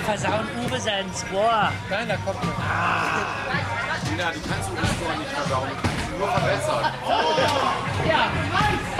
versauen Uwe seinen Score. Nein, da kommt noch. Tina, du kannst Uwe Score nicht versauen, du kannst ihn nur verbessern. Ja.